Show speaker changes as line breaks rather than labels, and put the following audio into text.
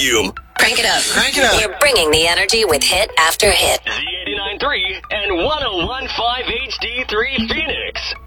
volume.
Crank it up.
Crank it up.
You're bringing the energy with hit after hit.
Z89.3 and 101.5 HD3 Phoenix.